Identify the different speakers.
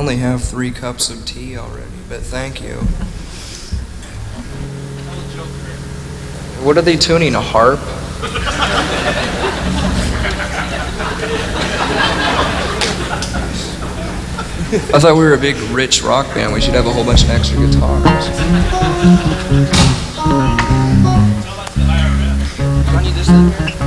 Speaker 1: only have 3 cups of tea already, but thank you. What are they tuning, a harp? I thought we were a big, rich rock band. We should have a whole bunch of extra guitars. Do I need this thing?